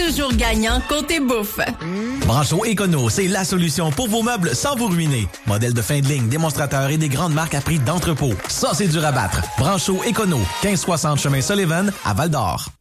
toujours gagnant côté bouffe. Brancho Econo, c'est la solution pour vos meubles sans vous ruiner. Modèle de fin de ligne, démonstrateur et des grandes marques à prix d'entrepôt. Ça, c'est dur à battre. Brancho Econo, 1560 chemin Sullivan à Val-d'Or.